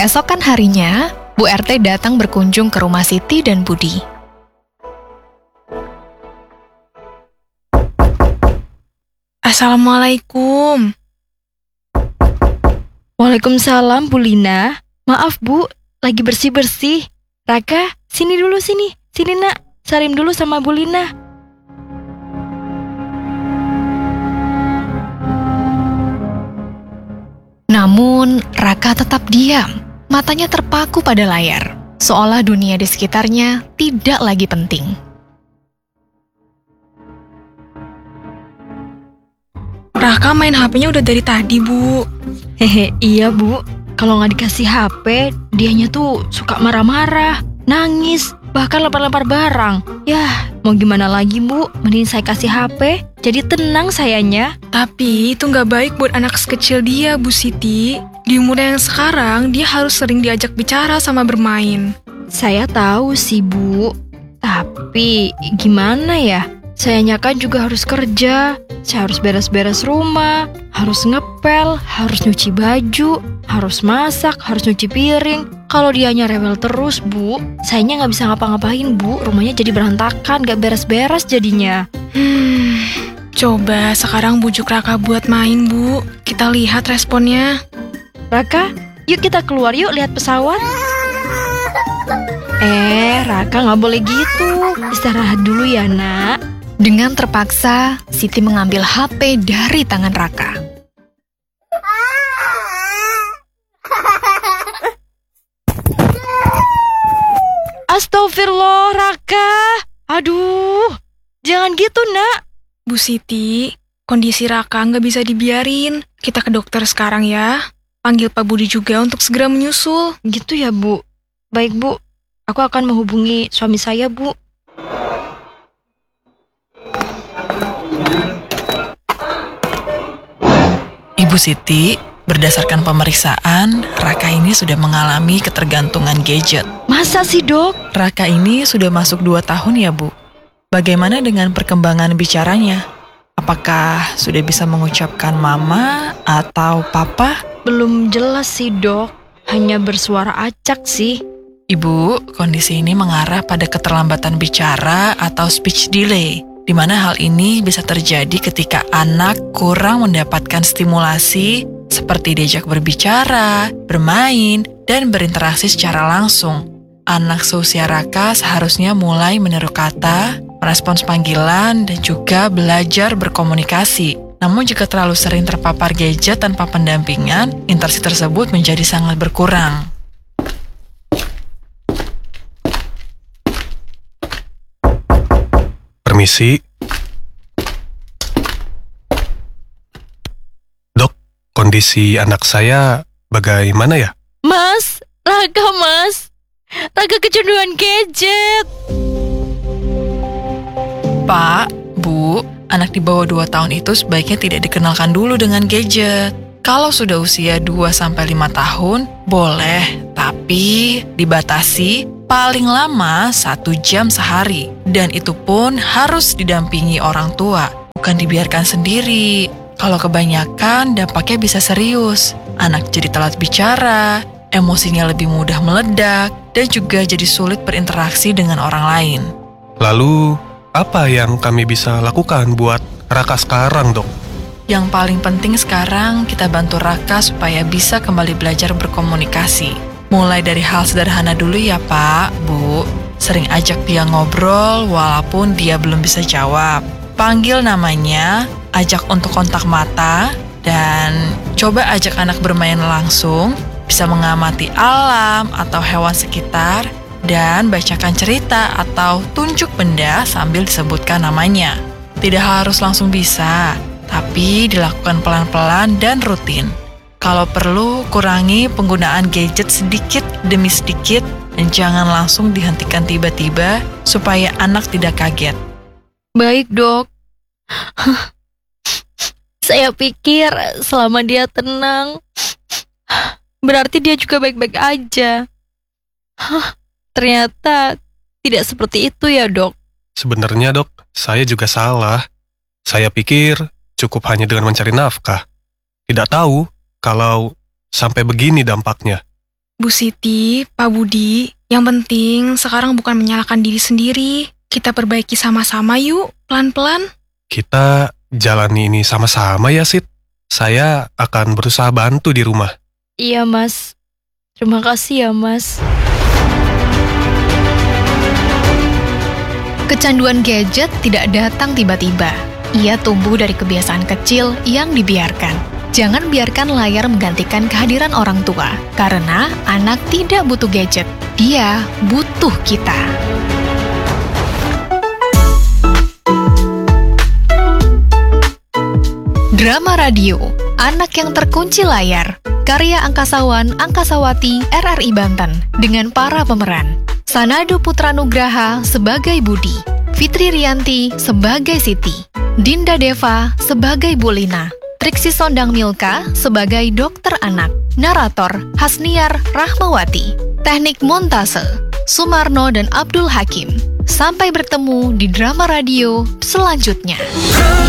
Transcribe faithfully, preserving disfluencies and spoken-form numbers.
Keesokan harinya, Bu R T datang berkunjung ke rumah Siti dan Budi. Assalamualaikum. Waalaikumsalam, Bu Lina. Maaf, Bu, lagi bersih-bersih. Raka, sini dulu sini. Sini, Nak. Salim dulu sama Bu Lina. Namun, Raka tetap diam. Matanya terpaku pada layar, seolah dunia di sekitarnya tidak lagi penting. Raka main H P-nya udah dari tadi, Bu. Hehe, iya, Bu. Kalau nggak dikasih H P, dianya tuh suka marah-marah, nangis, bahkan lempar-lempar barang. Yah, mau gimana lagi, Bu? Mending saya kasih H P, jadi tenang sayanya. Tapi itu nggak baik buat anak sekecil dia, Bu Siti. Di umurnya yang sekarang, dia harus sering diajak bicara sama bermain. Saya tahu sih, Bu. Tapi gimana ya? Sayanya kan juga harus kerja. Saya harus beres-beres rumah, harus ngepel, harus nyuci baju, harus masak, harus nyuci piring. Kalau dianya rewel terus, Bu, sayanya nggak bisa ngapa-ngapain, Bu. Rumahnya jadi berantakan, nggak beres-beres jadinya. Hmm, coba sekarang bujuk Raka buat main, Bu. Kita lihat responnya. Raka, yuk kita keluar yuk lihat pesawat. Eh, Raka nggak boleh gitu. Istirahat dulu ya, Nak. Dengan terpaksa, Siti mengambil H P dari tangan Raka. Astagfirullah, Raka. Aduh, jangan gitu, Nak. Bu Siti, kondisi Raka nggak bisa dibiarin. Kita ke dokter sekarang ya. Panggil Pak Budi juga untuk segera menyusul. Gitu ya, Bu. Baik, Bu. Aku akan menghubungi suami saya, Bu. Ibu Siti, berdasarkan pemeriksaan, Raka ini sudah mengalami ketergantungan gadget. Masa sih, Dok? Raka ini sudah masuk dua tahun ya, Bu. Bagaimana dengan perkembangan bicaranya? Apakah sudah bisa mengucapkan mama atau papa? Belum jelas sih, Dok. Hanya bersuara acak sih. Ibu, kondisi ini mengarah pada keterlambatan bicara atau speech delay, di mana hal ini bisa terjadi ketika anak kurang mendapatkan stimulasi seperti diajak berbicara, bermain, dan berinteraksi secara langsung. Anak seusia Raka seharusnya mulai meniru kata, merespons panggilan, dan juga belajar berkomunikasi. Namun jika terlalu sering terpapar gadget tanpa pendampingan, interaksi tersebut menjadi sangat berkurang. Permisi. Dok, kondisi anak saya bagaimana ya? Mas, Raka, Mas. Raka kecanduan gadget. Pak, Bu, anak di bawah dua tahun itu sebaiknya tidak dikenalkan dulu dengan gadget. Kalau sudah usia dua sampai lima tahun, boleh, tapi dibatasi paling lama satu jam sehari. Dan itu pun harus didampingi orang tua, bukan dibiarkan sendiri. Kalau kebanyakan, dampaknya bisa serius. Anak jadi telat bicara, emosinya lebih mudah meledak, dan juga jadi sulit berinteraksi dengan orang lain. Lalu, apa yang kami bisa lakukan buat Raka sekarang, Dok? Yang paling penting sekarang kita bantu Raka supaya bisa kembali belajar berkomunikasi. Mulai dari hal sederhana dulu ya Pak, Bu. Sering ajak dia ngobrol walaupun dia belum bisa jawab. Panggil namanya, ajak untuk kontak mata, dan coba ajak anak bermain langsung, bisa mengamati alam atau hewan sekitar, dan bacakan cerita atau tunjuk benda sambil disebutkan namanya. Tidak harus langsung bisa, tapi dilakukan pelan-pelan dan rutin. Kalau perlu, kurangi penggunaan gadget sedikit demi sedikit dan jangan langsung dihentikan tiba-tiba supaya anak tidak kaget. Baik, Dok. Saya pikir selama dia tenang, berarti dia juga baik-baik aja. Ternyata tidak seperti itu ya, Dok. Sebenarnya, Dok, saya juga salah. Saya pikir cukup hanya dengan mencari nafkah. Tidak tahu kalau sampai begini dampaknya. Bu Siti, Pak Budi, yang penting sekarang bukan menyalahkan diri sendiri. Kita perbaiki sama-sama yuk, pelan-pelan. Kita jalani ini sama-sama ya, Sid. Saya akan berusaha bantu di rumah. Iya, Mas. Terima kasih ya, Mas. Kecanduan gadget tidak datang tiba-tiba. Ia tumbuh dari kebiasaan kecil yang dibiarkan. Jangan biarkan layar menggantikan kehadiran orang tua, karena anak tidak butuh gadget. Dia butuh kita. Drama radio, Anak yang Terkunci Layar, karya angkasawan Angkasawati R R I Banten, dengan para pemeran Sanado Putra Nugraha sebagai Budi, Fitri Rianti sebagai Siti, Dinda Deva sebagai Bu Lina, Triksi Sondang Milka sebagai dokter anak, narator Hasniar Rahmawati, teknik montase Sumarno dan Abdul Hakim. Sampai bertemu di drama radio selanjutnya.